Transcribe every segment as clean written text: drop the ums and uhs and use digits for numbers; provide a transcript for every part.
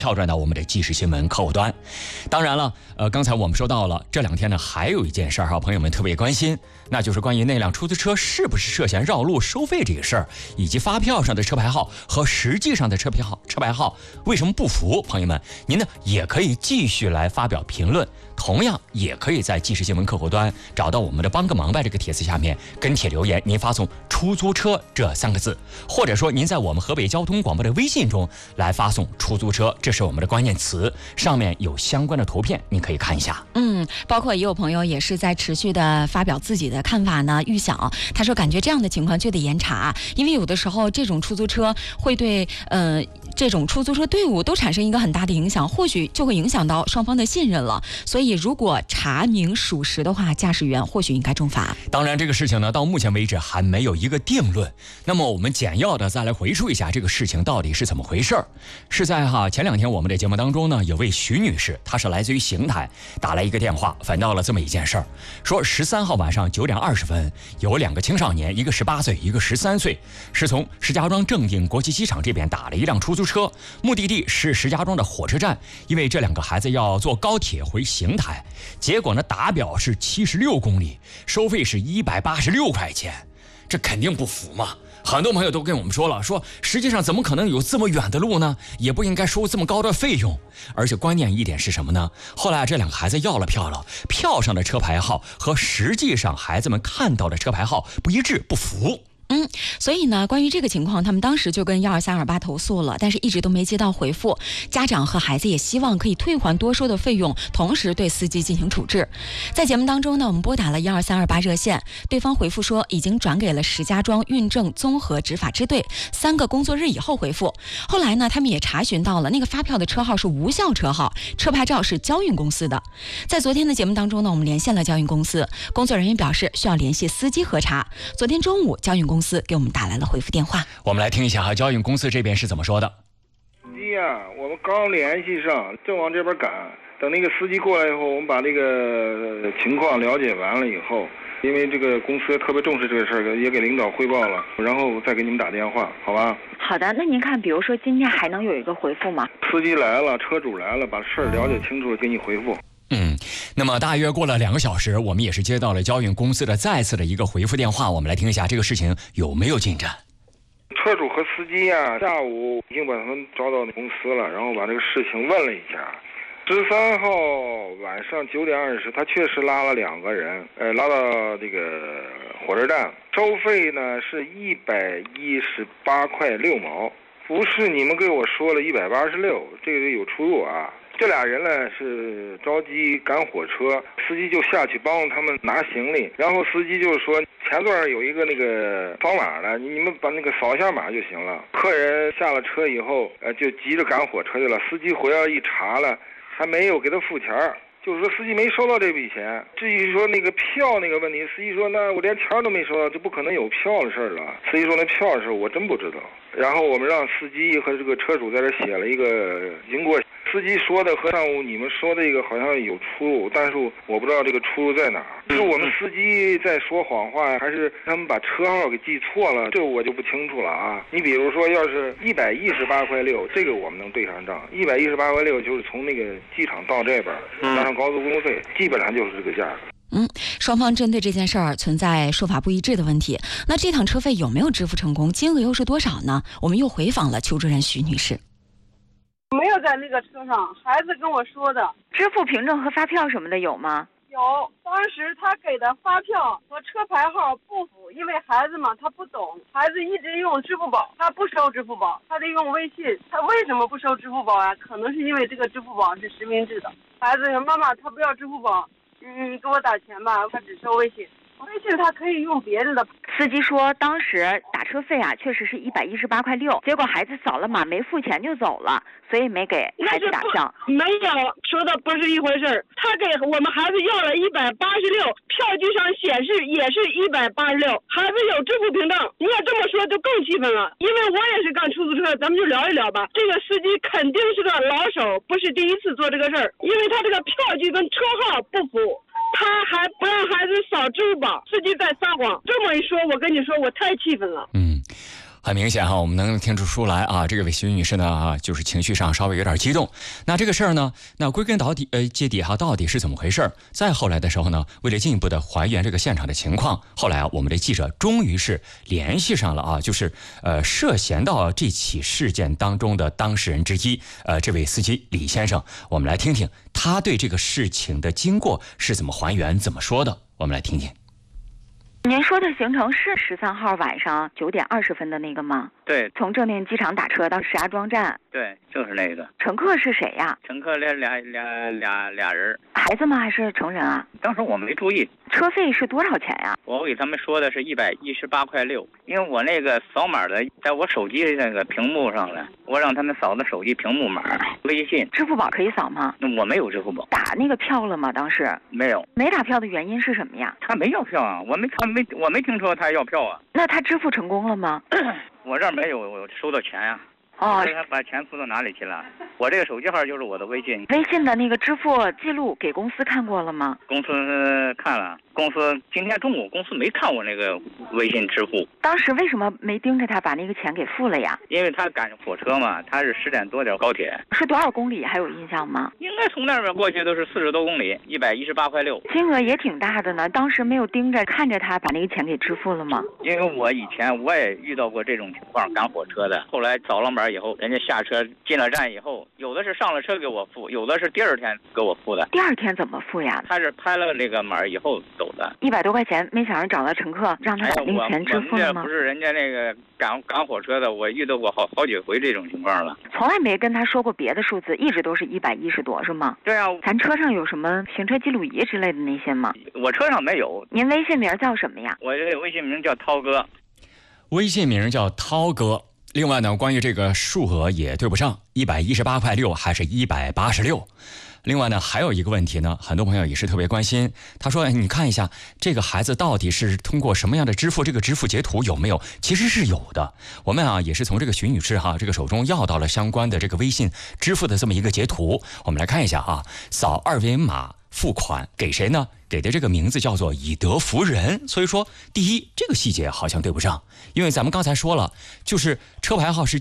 跳转到我们的即时新闻客户端。当然了，刚才我们说到了这2天呢，还有一件事哈，朋友们特别关心，那就是关于那辆出租车是不是涉嫌绕路收费这个事儿，以及发票上的车牌号和实际上的车牌号为什么不符？朋友们，您呢也可以继续来发表评论，同样也可以在即时新闻客户端找到我们的帮个忙吧这个帖子下面跟帖留言，您发送出租车这3个字，或者说您在我们河北交通广播的微信中来发送出租车，这是我们的关键词，上面有相关的图片，您可以看一下。 包括也有朋友也是在持续的发表自己的看法呢。预想他说，感觉这样的情况就得严查，因为有的时候这种出租车会对这种出租车队伍都产生一个很大的影响，或许就会影响到双方的信任了。所以如果查明属实的话，驾驶员或许应该重罚。 当然这个事情呢，到目前为止还没有一个定论。那么我们简要的再来回述一下这个事情到底是怎么回事。是在前2天我们的节目当中呢，有位徐女士，她是来自于邢台，打来一个电话，反映到了这么一件事儿，说13号晚上9点20分，有2个青少年，一个18岁，一个13岁，是从石家庄正定国际机场这边打了一辆出租车，目的地是石家庄的火车站，因为这2个孩子要坐高铁回邢台，结果呢打表是76公里，收费是186块钱，这肯定不符嘛。很多朋友都跟我们说了，说实际上怎么可能有这么远的路呢？也不应该收这么高的费用。而且关键一点是什么呢？后来这2个孩子要了票了，票上的车牌号和实际上孩子们看到的车牌号不一致，不符。 所以呢，关于这个情况，他们当时就跟12328投诉了，但是一直都没接到回复。家长和孩子也希望可以退还多收的费用，同时对司机进行处置。在节目当中呢，我们拨打了12328热线，对方回复说已经转给了石家庄运政综合执法支队，3个工作日以后回复。后来呢，他们也查询到了那个发票的车号是无效车号，车牌照是交运公司的。在昨天的节目当中呢，我们连线了交运公司，工作人员表示需要联系司机核查。昨天中午，交运公司给我们打来了回复电话， 我们来听一下交运公司这边是怎么说的。 司机呀，我们刚联系上，正往这边赶，等那个司机过来以后，我们把这个情况了解完了以后，因为这个公司特别重视这个事儿，也给领导汇报了，然后再给你们打电话，好吧？ 好的，那您看，比如说今天还能有一个回复吗？ 司机来了，车主来了，把事儿了解清楚，给你回复。 那么大约过了2个小时，我们也是接到了交运公司的再次的一个回复电话，我们来听一下这个事情有没有进展。 车主和司机呀，下午已经把他们招到公司了，然后把这个事情问了一下。13号晚上9点20，他确实拉了2个人，拉到这个火车站，收费呢是118块6毛，不是你们给我说了186，这个有出入啊。这俩人呢是着急赶火车，司机就下去帮他们拿行李，然后司机就说前段有一个那个扫码的，你们把那个扫一下码就行了。客人下了车以后，就急着赶火车去了，司机回来一查了，还没有给他付钱，就是说司机没收到这笔钱。至于说那个票那个问题，司机说那我连钱都没收到，就不可能有票的事儿了。司机说那票的事我真不知道。然后我们让司机和这个车主在这写了一个经过。司机说的和上午你们说的这个好像有出入，但是我不知道这个出入在哪儿，是我们司机在说谎话，还是他们把车号给记错了，这我就不清楚了啊。你比如说要是118块6，这个我们能对上账，118块6就是从那个机场到这边加上高速公路费，基本上就是这个价格。 双方针对这件事儿存在说法不一致的问题，那这趟车费有没有支付成功，金额又是多少呢？我们又回访了求助人徐女士。 没有在那个车上，孩子跟我说的。 支付凭证和发票什么的有吗？ 有，当时他给的发票和车牌号不符，因为孩子嘛他不懂，孩子一直用支付宝，他不收支付宝，他得用微信。他为什么不收支付宝啊？可能是因为这个支付宝是实名制的。孩子说妈妈他不要支付宝，你给我打钱吧，他只收微信。微信他可以用别人的。 司机说当时打车费啊确实是118块6，结果孩子扫了码没付钱就走了，所以没给孩子打票。 没有，说的不是一回事儿。他给我们孩子要了186，票据上显示也是186，孩子有支付凭证。你要这么说就更气愤了，因为我也是干出租车，咱们就聊一聊吧。这个司机肯定是个老手，不是第一次做这个事儿，因为他这个票据跟车号不符。他还不让孩子扫支付宝，司机在撒谎。这么一说，我跟你说，我太气愤了。 很明显哈，我们能听出来啊，这位徐女士呢就是情绪上稍微有点激动。那这个事儿呢，那归根结底哈，到底是怎么回事？再后来的时候呢，为了进一步的还原这个现场的情况，后来我们的记者终于是联系上了啊，就是涉嫌到这起事件当中的当事人之一，这位司机李先生，我们来听听他对这个事情的经过是怎么还原、怎么说的，我们来听听。 您说的行程是13号晚上9点20分的那个吗？ 对， 从正定机场打车到石家庄站。 对，就是那个。 乘客是谁呀？ 乘客俩人。 孩子吗？还是成人啊？ 当时我没注意。 车费是多少钱呀？ 我给他们说的是118.6块，因为我那个扫码的在我手机那个屏幕上了，我让他们扫的手机屏幕码，微信、 支付宝可以扫吗？ 那我没有支付宝。 打那个票了吗？当时没有。 没打票的原因是什么呀？ 他没要票啊，我没听说他要票啊。 那他支付成功了吗？ 我这儿没有收到钱呀。 哦， 他把钱付到哪里去了？我这个手机号就是我的微信。 微信的那个支付记录给公司看过了吗？ 公司看了，公司今天中午公司没看我那个微信支付。 当时为什么没盯着他把那个钱给付了呀？ 因为他赶上火车嘛，他是10点多的高铁。 是多少公里？还有印象吗？ 应该从那边过去都是40多公里，118.6块。 金额也挺大的呢。当时没有盯着看着他把那个钱给支付了吗？ 因为我以前我也遇到过这种情况，赶火车的。后来扫了码以后，人家下车进了站以后，有的是上了车给我付，有的是第二天给我付的。 第二天怎么付呀？ 他是拍了那个码以后走的。 100多块钱，没想着找到乘客让他把那个钱支付了吗？ 不是人家那个赶火车的，我遇到过好几回这种情况了。 从来没跟他说过别的数字，一直都是110多是吗？ 对啊。 咱车上有什么行车记录仪之类的那些吗？ 我车上没有。 您微信名叫什么呀？ 我这微信名叫涛哥。 微信名叫涛哥。另外呢，关于这个数额也对不上，118.6块还是186。另外呢，还有一个问题呢，很多朋友也是特别关心。他说：“你看一下这个孩子到底是通过什么样的支付？这个支付截图有没有？其实是有的。我们也是从这个徐女士这个手中要到了相关的这个微信支付的这么一个截图。我们来看一下扫二维码付款给谁呢？给的这个名字叫做以德服人。所以说，第一，这个细节好像对不上，因为咱们刚才说了，就是车牌号是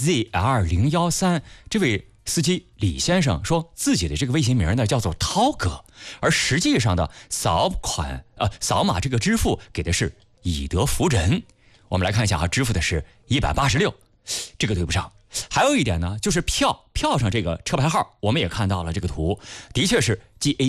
GAZL013，这位司机李先生说自己的这个微信名呢叫做涛哥，而实际上的扫码这个支付给的是以德服人。我们来看一下支付的是186，这个对不上。还有一点呢，就是票上这个车牌号，我们也看到了这个图，的确是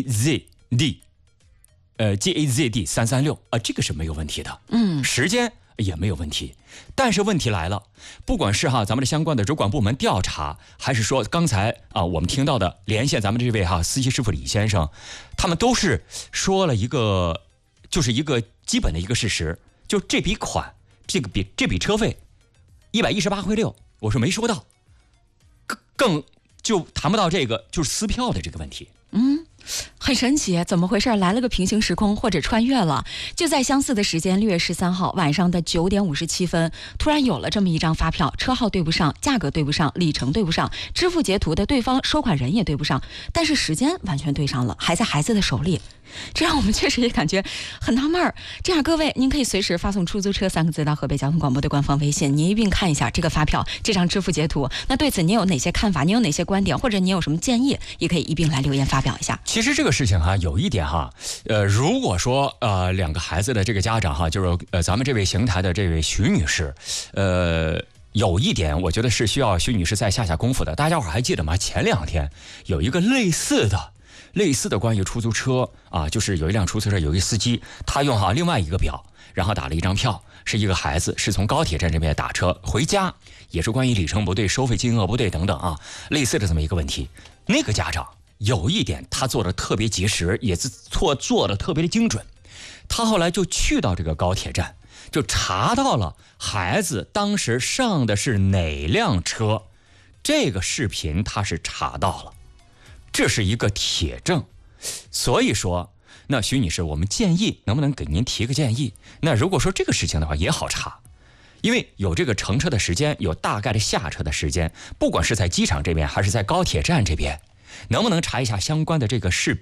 GAZD 336这个是没有问题的。时间也没有问题。但是问题来了，不管是咱们的相关的主管部门调查，还是说刚才我们听到的连线咱们这位司机师傅李先生，他们都是说了一个基本的一个事实，就这笔款，这笔车费118.6块，我是没收到，更就谈不到这个就是撕票的这个问题。 很神奇，怎么回事？来了个平行时空或者穿越了。就在相似的时间，6月13号晚上的9点57分，突然有了这么一张发票，车号对不上，价格对不上，里程对不上，支付截图的对方收款人也对不上，但是时间完全对上了，还在孩子的手里。这让我们确实也感觉很纳闷儿。这样，各位，您可以随时发送出租车3个字到河北交通广播的官方微信，您一并看一下这个发票，这张支付截图。那对此您有哪些看法？您有哪些观点？或者您有什么建议？也可以一并来留言发表一下。 其实这个事情有一点如果说两个孩子的这个家长就是咱们这位邢台的这位徐女士，有一点我觉得是需要徐女士再下功夫的。大家伙还记得吗？前2天有一个类似的关于出租车就是有一辆出租车，有一个司机，他用另外一个表，然后打了一张票，是一个孩子是从高铁站这边打车回家，也是关于里程不对、收费金额不对等等类似的这么一个问题。那个家长有一点他做的特别及时，也是做的特别的精准。他后来就去到这个高铁站，就查到了孩子当时上的是哪辆车，这个视频他是查到了。这是一个铁证。所以说那徐女士，我们建议能不能给您提个建议，那如果说这个事情的话也好查，因为有这个乘车的时间，有大概的下车的时间，不管是在机场这边还是在高铁站这边，能不能查一下相关的这个视